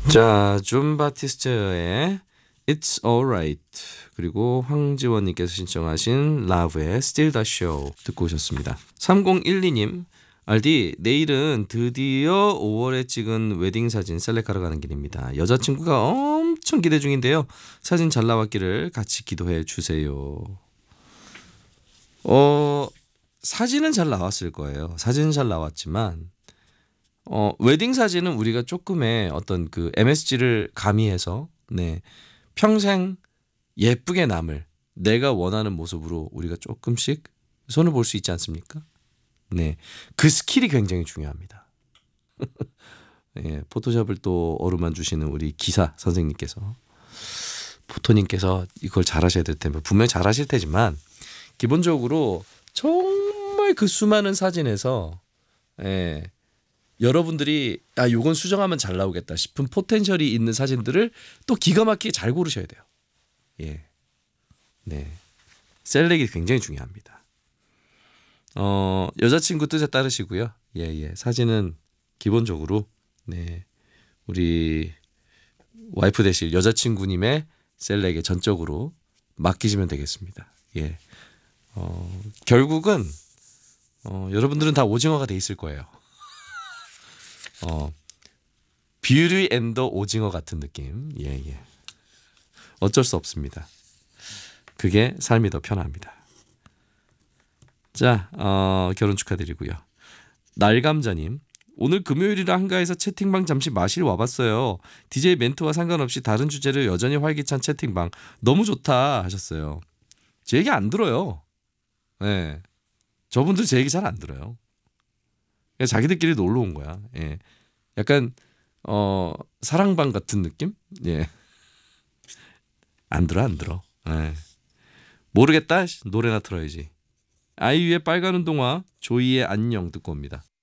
자, 존 바티스트의 It's Alright 그리고 황지원님께서 신청하신 라브의 Still the Show 듣고 오셨습니다. 3012님 알디 내일은 드디어 5월에 찍은 웨딩 사진 셀렉하러 가는 길입니다. 여자친구가 엄청 기대 중인데요. 사진 잘 나왔기를 같이 기도해 주세요. 사진은 잘 나왔을 거예요. 사진은 잘 나왔지만 웨딩 사진은 우리가 조금의 어떤 그 MSG를 가미해서 평생 예쁘게 남을 내가 원하는 모습으로 우리가 조금씩 손을 볼 수 있지 않습니까? 네, 그 스킬이 굉장히 중요합니다. 네, 포토샵을 또 어루만 주시는 우리 기사 선생님께서 포토님께서 이걸 잘하셔야 될 텐데 분명히 잘하실 테지만 기본적으로 정말 그 수많은 사진에서 여러분들이 요건 수정하면 잘 나오겠다 싶은 포텐셜이 있는 사진들을 또 기가 막히게 잘 고르셔야 돼요. 예, 네, 셀렉이 굉장히 중요합니다. 여자친구 뜻에 따르시고요. 예, 사진은 기본적으로 우리 와이프 되실 여자친구님의 셀렉에 전적으로 맡기시면 되겠습니다. 예, 결국은 여러분들은 다 오징어가 돼 있을 거예요. 뷰티 앤더 오징어 같은 느낌. 예. 어쩔 수 없습니다. 그게 삶이 더 편합니다. 자, 결혼 축하드리고요. 날감자님, 오늘 금요일이라 한가해서 채팅방 잠시 마실 와봤어요. DJ 멘트와 상관없이 다른 주제로 여전히 활기찬 채팅방 너무 좋다 하셨어요. 제 얘기 안 들어요. 네, 저분들 제 얘기 잘 안 들어요. 그냥 자기들끼리 놀러 온 거야. 예, 약간 사랑방 같은 느낌? 예, 안 들어. 예. 모르겠다. 노래나 틀어야지. 아이유의 빨간 운동화, 조이의 안녕 듣고 옵니다.